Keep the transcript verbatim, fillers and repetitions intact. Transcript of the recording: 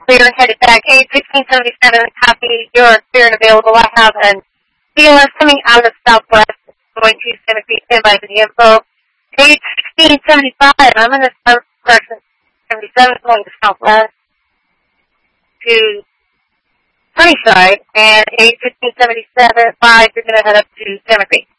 clear and headed back. eight sixteen seventy-seven, copy. You're clear and available. I have an B L S coming out of southwest, going to Santa Fe. Stand by for the info. eight sixteen seventy-five, I'm in the south direction. seventy-seven, going to southwest to Sunnyside, and eight fifteen seventy-seven, five, you're going to head up to Santa Fe.